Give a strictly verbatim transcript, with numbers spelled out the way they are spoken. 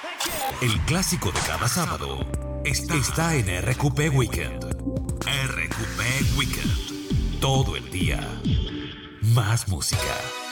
El clásico de cada sábado está, está en R Q P Weekend. R Q P Weekend. Todo el día. Más música.